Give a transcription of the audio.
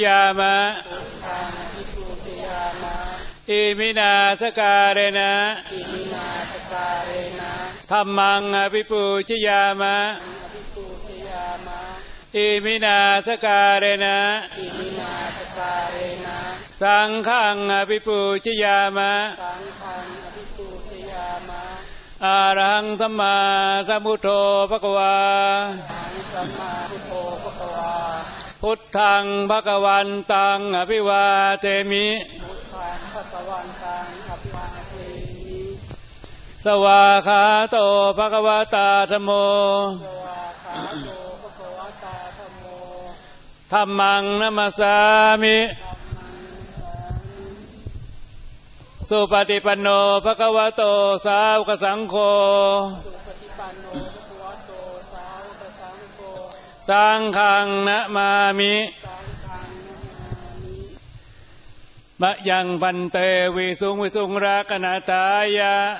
ยามะอิมินาสการะนะธัมมังอภิปูชยามะอิมินาสการะนะสังฆังอภิปูชยามะอะระหังสัมมาสัมพุทโธภควาพุทธังภควันตังอภิวาเทมิสวาขาโตภควตาธัมโมธัมมังนัมสสามิสุปฏิปันโนภควโตสาวกสังโฆสังฆังนะมามิมะยังพันเตวิสุงวิสุงรักนาตายะ